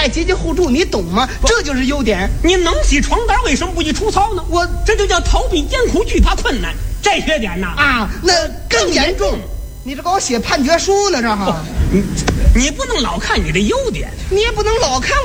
外积极互助，你懂吗？这就是优点。 你能洗床单，为什么不去除草呢？ 我这就叫逃避艰苦，惧怕困难。这缺点呐啊，那更严重。你这给我写判决书呢，这哈。 你不能老看你的优点， 你也不能老看